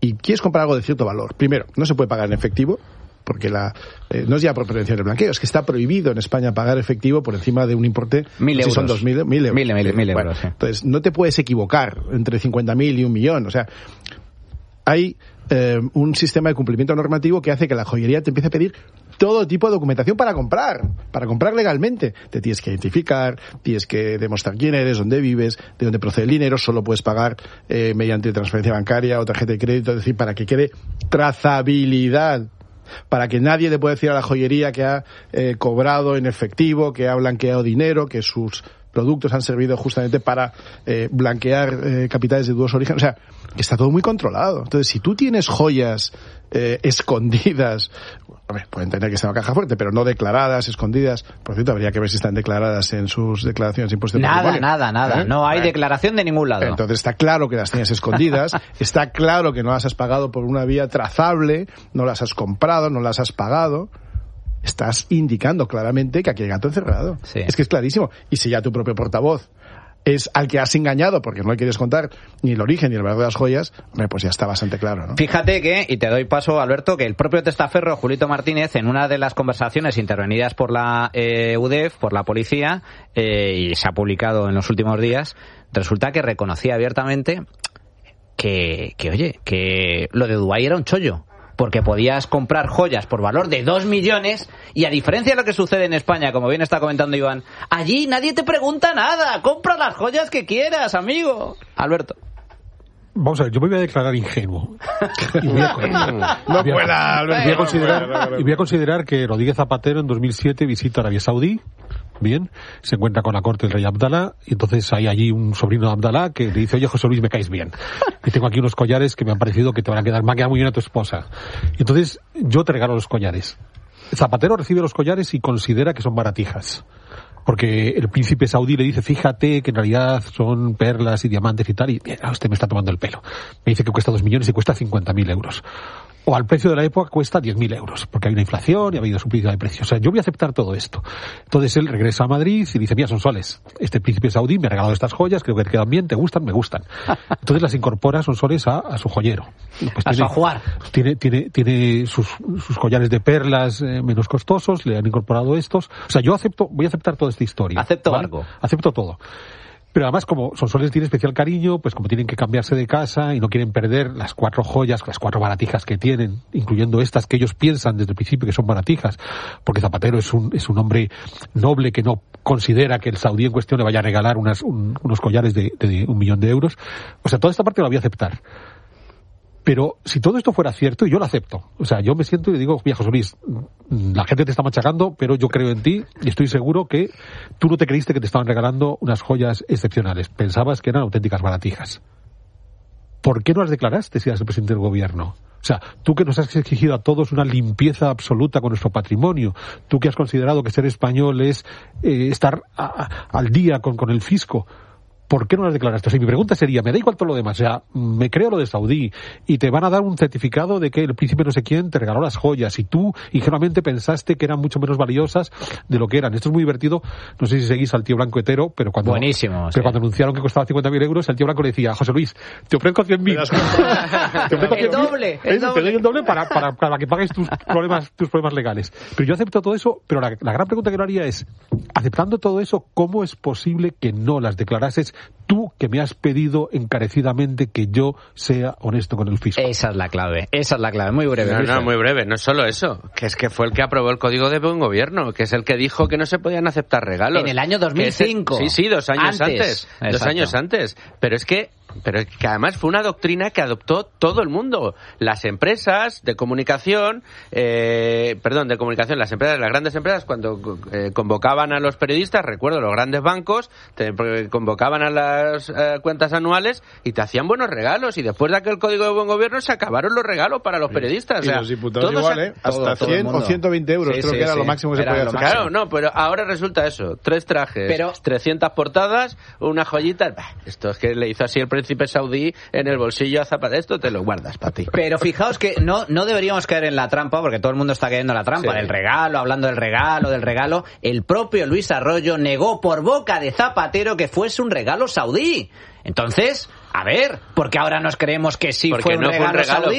y quieres comprar algo de cierto valor, primero, no se puede pagar en efectivo, porque no es ya por prevención del blanqueo, es que está prohibido en España pagar efectivo por encima de un importe... 1.000 euros. Si son 2.000 euros. 1.000 euros, bueno, sí. Entonces, no te puedes equivocar entre 50.000 y 1.000.000. O sea, hay un sistema de cumplimiento normativo que hace que la joyería te empiece a pedir todo tipo de documentación para comprar legalmente. Te tienes que identificar, tienes que demostrar quién eres, dónde vives, de dónde procede el dinero, solo puedes pagar mediante transferencia bancaria o tarjeta de crédito, es decir, para que quede trazabilidad, para que nadie le pueda decir a la joyería que ha cobrado en efectivo, que ha blanqueado dinero, que sus productos han servido justamente para blanquear capitales de dudoso origen. O sea, está todo muy controlado. Entonces, si tú tienes joyas escondidas, pueden tener que estar en una caja fuerte, pero no declaradas, escondidas. Por cierto, habría que ver si están declaradas en sus declaraciones de impuestos de patrimonio. Nada. No hay declaración de ningún lado. Entonces está claro que las tienes escondidas, está claro que no las has pagado por una vía trazable, no las has comprado, no las has pagado. Estás indicando claramente que aquí hay gato encerrado. Sí. Es que es clarísimo. Y si ya tu propio portavoz es al que has engañado porque no le quieres contar ni el origen ni el valor de las joyas, pues ya está bastante claro, ¿no? Fíjate que, y te doy paso, Alberto, que el propio testaferro, Julito Martínez, en una de las conversaciones intervenidas por la UDEF, por la policía, y se ha publicado en los últimos días, resulta que reconocía abiertamente que lo de Dubái era un chollo. Porque podías comprar joyas por valor de 2 millones y, a diferencia de lo que sucede en España, como bien está comentando Iván, allí nadie te pregunta nada. Compra las joyas que quieras, amigo. Alberto. Vamos a ver, yo me voy a declarar ingenuo. Y voy a considerar que Rodríguez Zapatero en 2007 visita Arabia Saudí. Bien, se encuentra con la corte del rey Abdalá y entonces hay allí un sobrino de Abdalá que le dice: oye, José Luis, me caes bien y tengo aquí unos collares que me han parecido que te van a quedar, me ha quedado muy bien a tu esposa, y entonces yo te regalo los collares. Zapatero recibe los collares y considera que son baratijas, porque el príncipe saudí le dice: fíjate que en realidad son perlas y diamantes y tal, y usted me está tomando el pelo, me dice que cuesta 2 millones y cuesta 50.000 euros. O al precio de la época cuesta 10.000 euros, porque hay una inflación y ha habido subida de precios. O sea, yo voy a aceptar todo esto. Entonces él regresa a Madrid y dice: mira, son soles. Este príncipe saudí me ha regalado estas joyas, creo que te quedan bien, te gustan, me gustan. Entonces las incorpora, son soles, a su joyero. Pues a su ajuar. Tiene sus collares de perlas menos costosos, le han incorporado estos. O sea, voy a aceptar toda esta historia. Acepto algo. Acepto todo. Pero además, como Sonsoles tiene especial cariño, pues como tienen que cambiarse de casa y no quieren perder las 4 joyas, las 4 baratijas que tienen, incluyendo estas que ellos piensan desde el principio que son baratijas, porque Zapatero es un hombre noble que no considera que el saudí en cuestión le vaya a regalar unos collares de 1 millón de euros. O sea, toda esta parte la voy a aceptar. Pero si todo esto fuera cierto, y yo lo acepto, o sea, yo me siento y digo: mira, José Luis, la gente te está machacando, pero yo creo en ti y estoy seguro que tú no te creíste que te estaban regalando unas joyas excepcionales, pensabas que eran auténticas baratijas. ¿Por qué no las declaraste si eras el presidente del gobierno? O sea, tú que nos has exigido a todos una limpieza absoluta con nuestro patrimonio, tú que has considerado que ser español es estar al día con el fisco, ¿por qué no las declaraste? O sea, mi pregunta sería: me da igual todo lo demás, o sea, me creo lo de Saudí y te van a dar un certificado de que el príncipe no sé quién te regaló las joyas y tú ingenuamente pensaste que eran mucho menos valiosas de lo que eran. Esto es muy divertido, no sé si seguís al tío Blanco hetero, pero cuando anunciaron que costaba 50.000 euros, el tío Blanco le decía: José Luis, te ofrezco 100.000. Te ofrezco 100.000. Te doy el doble para que pagues tus problemas legales. Pero yo acepto todo eso, pero la gran pregunta que yo haría es: aceptando todo eso, ¿cómo es posible que no las declarases tú, que me has pedido encarecidamente que yo sea honesto con el fisco? Esa es la clave, muy breve. No, muy breve, no solo eso, que es que fue el que aprobó el Código de Buen Gobierno, que es el que dijo que no se podían aceptar regalos. En el año 2005. Sí, 2 años antes. 2 años antes. Pero que además fue una doctrina que adoptó todo el mundo. Las empresas de comunicación, las grandes empresas, cuando convocaban a los periodistas, recuerdo, los grandes bancos, convocaban a las cuentas anuales y te hacían buenos regalos, y después de aquel Código de Buen Gobierno se acabaron los regalos para los periodistas. Y los diputados igual, hasta 100 o 120 euros, creo que era lo máximo que se podía hacer. Claro, no, pero ahora resulta eso: 3 trajes, 300 portadas, una joyita. Esto es que le hizo así el príncipe saudí en el bolsillo a Zapatero: esto te lo guardas para ti. Pero fijaos que no deberíamos caer en la trampa, porque todo el mundo está cayendo en la trampa del regalo, hablando del regalo. El propio Luis Arroyo negó por boca de Zapatero que fuese un regalo saudí. Entonces, A ver, porque ahora nos creemos que sí porque fue un no regalo, fue un regalo, saudí.